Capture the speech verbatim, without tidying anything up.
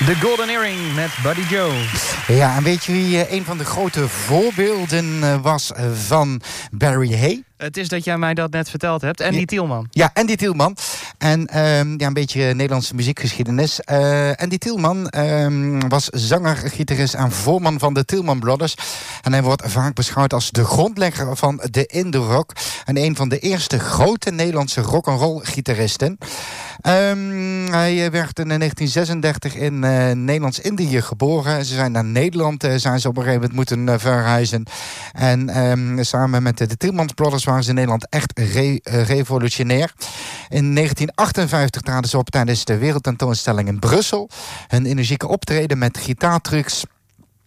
The Golden Earring met Buddy Joe. Ja, en weet je wie een van de grote voorbeelden was van Barry Hay? Het is dat jij mij dat net verteld hebt. Andy ja. Tielman. Ja, Andy Tielman. En um, ja, een beetje Nederlandse muziekgeschiedenis. Uh, Andy Tielman um, was zanger, gitarist en voorman van de Tielman Brothers. En hij wordt vaak beschouwd als de grondlegger van de indie rock. En een van de eerste grote Nederlandse rock'n'roll gitaristen. Um, hij werd in negentien zesendertig in uh, Nederlands-Indië geboren. Ze zijn naar Nederland uh, zijn ze op een gegeven moment moeten uh, verhuizen. En um, samen met de, de Tielman Brothers waren ze in Nederland echt re- uh, revolutionair. In negentien achtenvijftig traden ze op tijdens de wereldtentoonstelling in Brussel. Hun energieke optreden met gitaartrucs